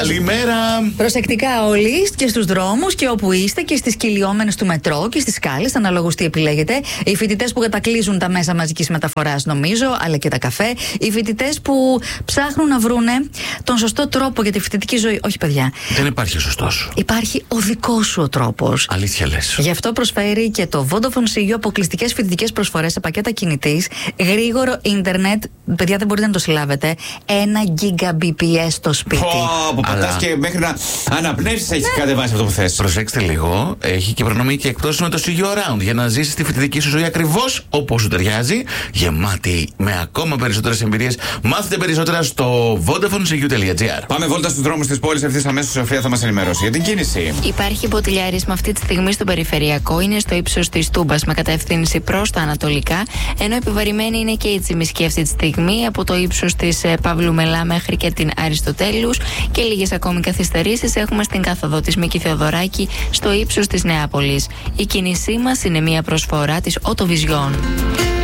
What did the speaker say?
Καλημέρα. Προσεκτικά όλοι και στους δρόμους και όπου είστε και στις κυλιόμενες του μετρό και στις σκάλες, αναλόγως τι επιλέγετε. Οι φοιτητές που κατακλείζουν τα μέσα μαζικής μεταφοράς, νομίζω, αλλά και τα καφέ. Οι φοιτητές που ψάχνουν να βρούνε τον σωστό τρόπο για τη φοιτητική ζωή. Όχι, παιδιά. Δεν υπάρχει σωστός. Υπάρχει ο δικός σου ο τρόπος. Αλήθεια λες. Γι' αυτό προσφέρει και το Vodafone CU αποκλειστικές φοιτητικές προσφορές σε πακέτα κινητής, γρήγορο ίντερνετ. Παιδιά, δεν μπορείτε να το συλλάβετε. 1 Gbps στο σπίτι. Που πατάς και μέχρι να αναπνεύσεις έχεις κατεβάσει αυτό που θες. Προσέξτε λίγο, έχει και προνομία και εκπτώσεις με το CU Around για να ζήσεις τη φοιτητική σου ζωή ακριβώς όπως σου ταιριάζει, γεμάτη με ακόμα περισσότερες εμπειρίες. Μάθετε περισσότερα στο VodafoneCU.gr. Πάμε βόλτα στους δρόμους της πόλης. Ευθύς αμέσως η Σοφία θα μας ενημερώσει για την κίνηση. Υπάρχει ποτηλιάρισμα αυτή τη στιγμή στο περιφερειακό, είναι στο ύψος της Τούμπας με κατεύθυνση προς τα ανατολικά, ενώ επιβαρημένη είναι και η Τσιμισκή αυτή τη στιγμή από το ύψος της Παύλου Μελά μέχρι και την Αριστοτέλους, και λίγες ακόμη καθυστερήσεις έχουμε στην κάθοδο της Μίκη Θεοδωράκη στο ύψος της Νεάπολης. Η κίνησή μας είναι μια προσφορά της Οτοβιζιόν.